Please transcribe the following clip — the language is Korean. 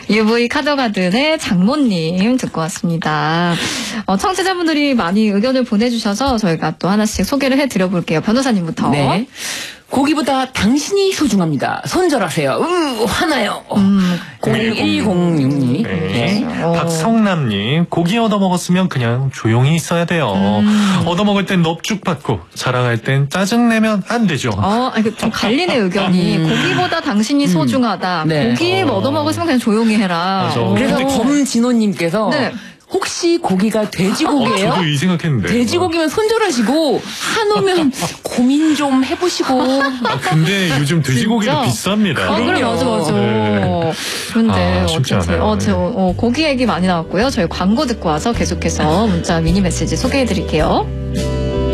UV 카더가든의 장모님 듣고 왔습니다. 청취자분들이 많이 의견을 보내주셔서 저희가 또 하나씩 소개를 해드려볼게요. 변호사님부터. 네. 고기보다 당신이 소중합니다. 손절하세요. 화나요. 0106님. 네. 박성남님, 고기 얻어먹었으면 그냥 조용히 있어야 돼요. 얻어먹을 땐 넙죽 받고 자랑할 땐 짜증내면 안 되죠. 좀 갈리네 의견이. 고기보다 당신이 소중하다. 네. 고기 얻어먹었으면 그냥 조용히 해라. 맞아. 그래서 근데 검진호님께서 네. 혹시 고기가 돼지고기예요? 저도 이 생각했는데. 돼지고기면 손절하시고 한우면 고민 좀 해보시고. 근데 요즘 돼지고기도 진짜? 비쌉니다. 그래, 맞아. 네. 그런데 쉽지 어쨌든 않아요. 고기 얘기 많이 나왔고요. 저희 광고 듣고 와서 계속해서 문자 미니 메시지 소개해드릴게요.